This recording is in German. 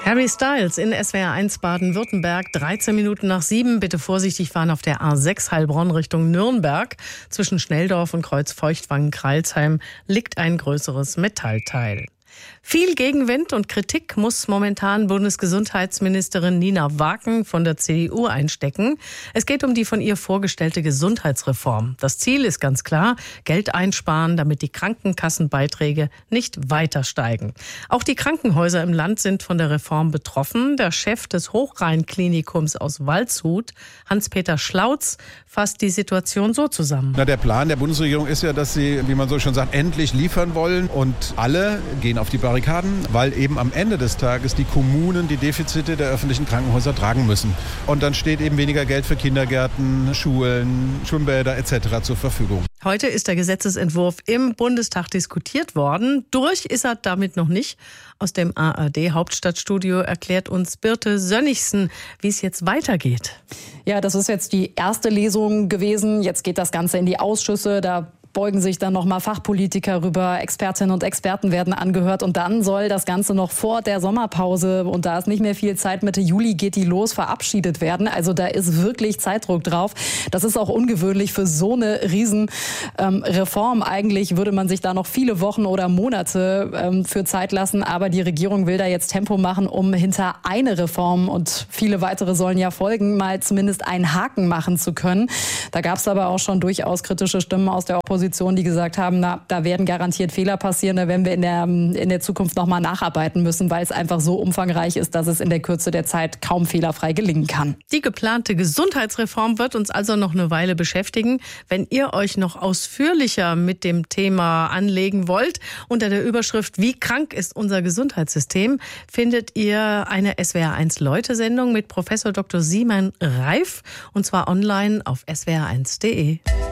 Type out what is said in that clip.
Harry Styles in SWR 1 Baden-Württemberg, 13 Minuten nach 7. Bitte vorsichtig fahren auf der A6 Heilbronn Richtung Nürnberg. Zwischen Schnelldorf und Kreuz-Feuchtwangen-Kreilsheim liegt ein größeres Metallteil. Viel Gegenwind und Kritik muss momentan Bundesgesundheitsministerin Nina Waken von der CDU einstecken. Es geht um die von ihr vorgestellte Gesundheitsreform. Das Ziel ist ganz klar, Geld einsparen, damit die Krankenkassenbeiträge nicht weiter steigen. Auch die Krankenhäuser im Land sind von der Reform betroffen. Der Chef des Hochrhein-Klinikums aus Waldshut, Hans-Peter Schlautz, fasst die Situation so zusammen. Der Plan der Bundesregierung ist ja, dass sie, wie man so schon sagt, endlich liefern wollen. Und alle gehen auf die Barrikaden, weil eben am Ende des Tages die Kommunen die Defizite der öffentlichen Krankenhäuser tragen müssen. Und dann steht eben weniger Geld für Kindergärten, Schulen, Schwimmbäder etc. zur Verfügung. Heute ist der Gesetzesentwurf im Bundestag diskutiert worden. Durch ist er damit noch nicht. Aus dem ARD-Hauptstadtstudio erklärt uns Birte Sönnigsen, wie es jetzt weitergeht. Ja, das ist jetzt die erste Lesung gewesen. Jetzt geht das Ganze in die Ausschüsse. Da beugen sich dann nochmal Fachpolitiker rüber, Expertinnen und Experten werden angehört und dann soll das Ganze noch vor der Sommerpause, und da ist nicht mehr viel Zeit, Mitte Juli geht die los, verabschiedet werden. Also da ist wirklich Zeitdruck drauf. Das ist auch ungewöhnlich für so eine Riesenreform. Eigentlich würde man sich da noch viele Wochen oder Monate für Zeit lassen, aber die Regierung will da jetzt Tempo machen, um hinter eine Reform, und viele weitere sollen ja folgen, mal zumindest einen Haken machen zu können. Da gab es aber auch schon durchaus kritische Stimmen aus der Opposition, die gesagt haben, da werden garantiert Fehler passieren, da werden wir in der Zukunft nochmal nacharbeiten müssen, weil es einfach so umfangreich ist, dass es in der Kürze der Zeit kaum fehlerfrei gelingen kann. Die geplante Gesundheitsreform wird uns also noch eine Weile beschäftigen. Wenn ihr euch noch ausführlicher mit dem Thema anlegen wollt, unter der Überschrift "Wie krank ist unser Gesundheitssystem?" findet ihr eine SWR1-Leute-Sendung mit Professor Dr. Simon Reif, und zwar online auf swr1.de.